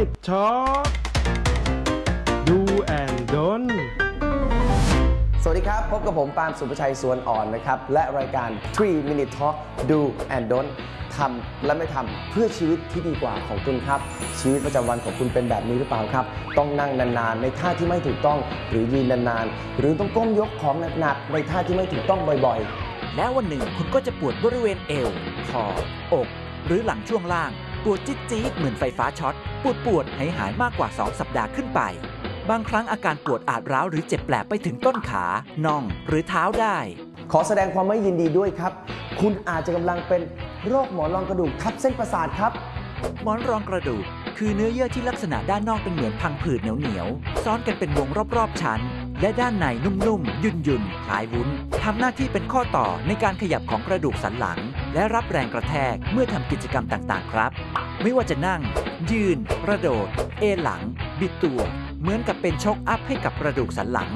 Minute Talk Do and Don't สวัสดีครับพบกับผมปาล์มสุภชัยสวนอ่อนนะครับและรายการ 3 Minute Talk Do and Don't ทำและไม่ทำเพื่อชีวิตที่ดีกว่าของคุณครับชีวิตประจำวันของคุณเป็นแบบนี้หรือเปล่าครับต้องนั่งนานๆในท่าที่ไม่ถูกต้องหรือยืนนานๆหรือต้องก้มยกของหนักๆในท่าที่ไม่ถูกต้องบ่อยๆและวันหนึ่งคุณก็จะปวดบริเวณเอวคออกหรือหลังช่วงล่างปวดจี๊ดๆเหมือนไฟฟ้าช็อตปวดหายมากกว่า2สัปดาห์ขึ้นไปบางครั้งอาการปวดอาจร้าวหรือเจ็บแปลบไปถึงต้นขาน่องหรือเท้าได้ขอแสดงความไม่ยินดีด้วยครับคุณอาจจะกำลังเป็นโรคหมอนรองกระดูกทับเส้นประสาทครับหมอนรองกระดูกคือเนื้อเยื่อที่ลักษณะด้านนอกเป็นเหมือนพังผืดเหนียวซ้อนกันเป็นวงรอบๆชั้นและด้านในนุ่มๆยุ่นคล้ายวุ้นทำหน้าที่เป็นข้อต่อในการขยับของกระดูกสันหลังและรับแรงกระแทกเมื่อทำกิจกรรมต่างๆครับไม่ว่าจะนั่งยืนกระโดดเอนหลังบิดตัวเหมือนกับเป็นช็อคอัพให้กับกระดูกสันหลัง